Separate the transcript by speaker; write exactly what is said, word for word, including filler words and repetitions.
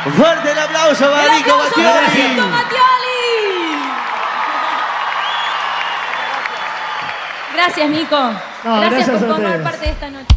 Speaker 1: Fuerte el aplauso para
Speaker 2: ¡El
Speaker 1: Nico
Speaker 2: aplauso para
Speaker 1: Mattioli.
Speaker 2: Nico Mattioli! Gracias, Nico.
Speaker 3: No,
Speaker 2: gracias,
Speaker 3: gracias
Speaker 2: por
Speaker 3: a
Speaker 2: formar
Speaker 3: ustedes.
Speaker 2: parte de esta noche.